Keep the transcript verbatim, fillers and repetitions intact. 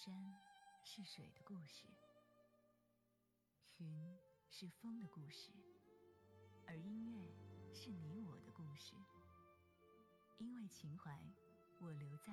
山是水的故事，云是风的故事，而音乐是你我的故事。因为情怀，我留在